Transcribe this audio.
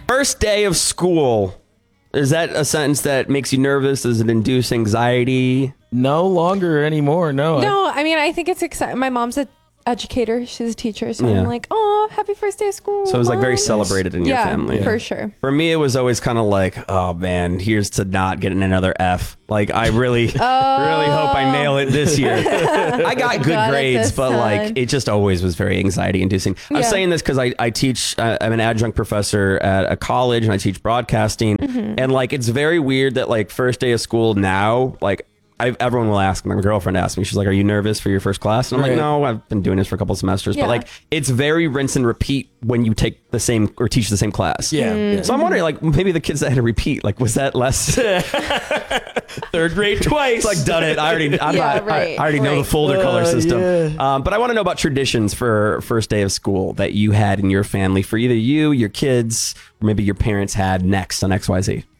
First day of school. Is that a sentence that makes you nervous? Does it induce anxiety? No longer anymore. No. No, I mean, I think it's exciting. My mom's an educator. She's a teacher. So Yeah. I'm like, oh, happy first day of school. So it was like very Mom. celebrated in your family. Yeah, for sure. For me, it was always kind of like, oh man, here's to not getting another F. Like I really, really hope I nail it this year. I got good Got it grades, this but time. like it just always was very anxiety inducing. I'm Yeah. saying this because I teach, I'm an adjunct professor at a college and I teach broadcasting. Mm-hmm. And like, it's very weird that like first day of school now, like everyone will ask, my girlfriend asked me, she's like, are you nervous for your first class? And I'm like, no, I've been doing this for a couple of semesters. Yeah. But like, it's very rinse and repeat when you take the same or teach the same class. Yeah. So I'm wondering, like, maybe the kids that had to repeat, like, was that less? Third grade twice. It's like, done it. I already know the right. folder color system. yeah. But I want to know about traditions for first day of school that you had in your family for either you, your kids, or maybe your parents had next on XYZ.